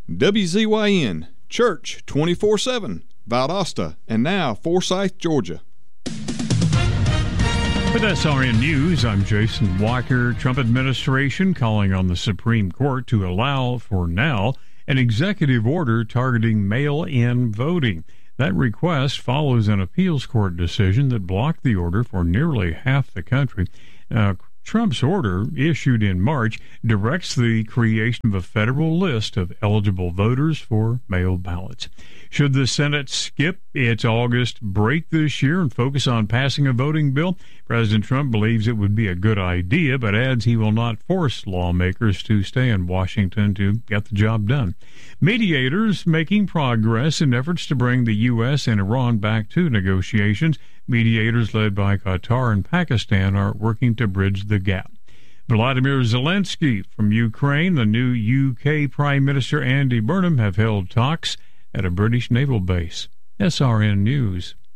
WZYN, Church 24/7, Valdosta, and now Forsyth, Georgia. With SRN News, I'm Jason Walker. Trump administration calling on the Supreme Court to allow, for now, an executive order targeting mail-in voting. That request follows an appeals court decision that blocked the order for nearly half the country. Trump's order, issued in March, directs the creation of a federal list of eligible voters for mail ballots. Should the Senate skip its August break this year and focus on passing a voting bill, President Trump believes it would be a good idea, but adds he will not force lawmakers to stay in Washington to get the job done. Mediators making progress in efforts to bring the U.S. and Iran back to negotiations. Mediators led by Qatar and Pakistan are working to bridge the gap. Vladimir Zelensky from Ukraine, the new UK Prime Minister Andy Burnham have held talks at a British naval base. SRN News.